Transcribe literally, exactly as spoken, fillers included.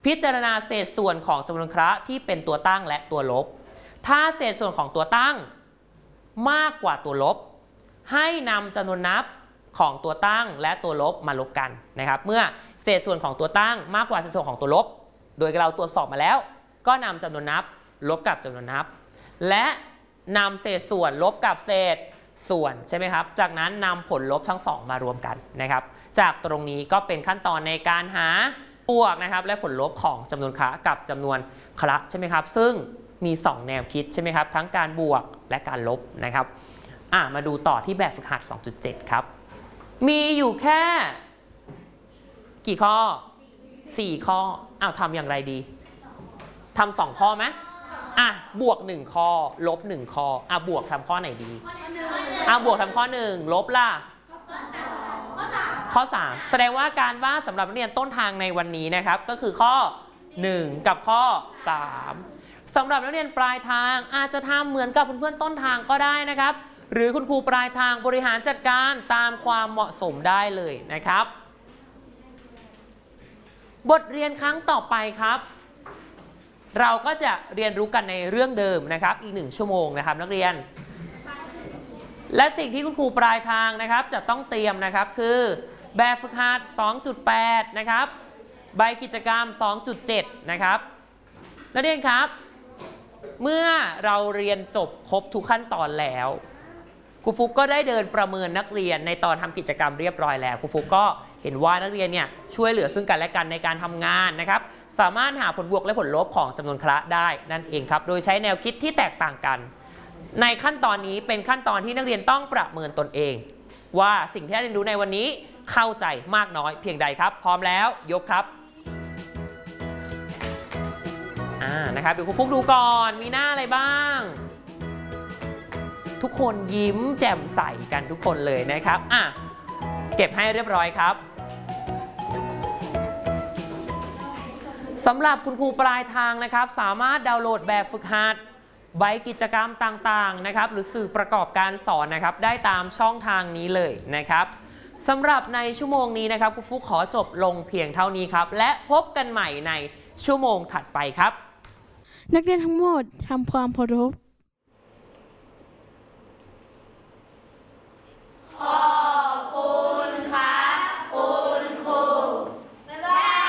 พิจารณาเศษส่วนของจำนวนคระที่เป็นตัวตั้งและตัวลบถ้าเศษส่วนของตัวตั้งมากกว่าตัวลบให้นำจำนวนนับของตัวตั้งและตัวลบมาลบกันนะครับเมื่อเศษส่วนของตัวตั้งมากกว่าเศษส่วนของตัวลบโดยเราตรวจสอบมาแล้วก็นำจำนวนนับลบกับจำนวนนับและนำเศษส่วนลบกับเศษส่วนใช่ไหมครับจากนั้นนำผลลบทั้งสองมารวมกันนะครับจากตรงนี้ก็เป็นขั้นตอนในการหาบวกนะครับและผลลบของจำนวนคระกับจำนวนคระใช่ไหมครับซึ่งมีสองแนวคิดใช่ไหมครับทั้งการบวกและการลบนะครับอ่ะมาดูต่อที่แบบฝึกหัด สองจุดเจ็ด ครับมีอยู่แค่กี่ข้อสี่ข้ออ้าวทำอย่างไรดีทำสองข้อไหมอ่ะบวกหนึ่งข้อลบหนึ่งข้ออ่ะบวกทำข้อไหนดีอ่ะบวกทำข้อหนึ่งลบล่ะข้อสามแสดงว่าการบ้านสำหรับนักเรียนต้นทางในวันนี้นะครับก็คือข้อหนึ่งกับข้อสามสำหรับนักเรียนปลายทางอาจจะทำเหมือนกับเพื่อนๆต้นทางก็ได้นะครับหรือคุณครูปลายทางบริหารจัดการตามความเหมาะสมได้เลยนะครับบทเรียนครั้งต่อไปครับเราก็จะเรียนรู้กันในเรื่องเดิมนะครับอีกหนึ่งชั่วโมงนะครับนักเรียนและสิ่งที่คุณครูปลายทางนะครับจะต้องเตรียมนะครับคือแบบฝึกหัด สองจุดแปด นะครับใบกิจกรรม สองจุดเจ็ด นะครับนักเรียนครับเมื่อเราเรียนจบครบทุกขั้นตอนแล้วครูฟุกก็ได้เดินประเมินนักเรียนในตอนทำกิจกรรมเรียบร้อยแล้วครูฟุกก็เห็นว่านักเรียนเนี่ยช่วยเหลือซึ่งกันและกันในการทำงานนะครับสามารถหาผลบวกและผลลบของจำนวนคระได้นั่นเองครับโดยใช้แนวคิดที่แตกต่างกันในขั้นตอนนี้เป็นขั้นตอนที่นักเรียนต้องประเมินตนเองว่าสิ่งที่ได้เรียนรู้ในวันนี้เข้าใจมากน้อยเพียงใดครับพร้อมแล้วยกครับอ่านะครับเดี๋ยวครูฟุกดูก่อนมีหน้าอะไรบ้างทุกคนยิ้มแจ่มใสกันทุกคนเลยนะครับอ่ะเก็บให้เรียบร้อยครับสำหรับคุณครูปลายทางนะครับสามารถดาวน์โหลดแบบฝึกหัดใบกิจกรรมต่างๆนะครับหรือสื่อประกอบการสอนนะครับได้ตามช่องทางนี้เลยนะครับสำหรับในชั่วโมงนี้นะครับครูฟุกขอจบลงเพียงเท่านี้ครับและพบกันใหม่ในชั่วโมงถัดไปครับนักเรียนทั้งหมดทำความเคารพ